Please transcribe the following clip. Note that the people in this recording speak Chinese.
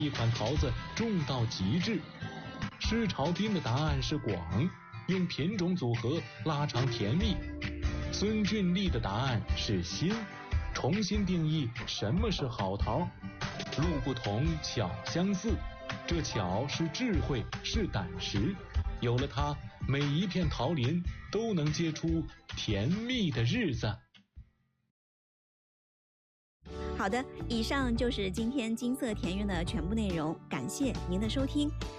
一款桃子种到极致。施朝斌的答案是广，用品种组合拉长甜蜜。孙俊丽的答案是新，重新定义什么是好桃。路不同，巧相似，这巧是智慧，是胆识，有了它，每一片桃林都能结出甜蜜的日子。 好的，以上就是今天金色田园的全部内容，感谢您的收听。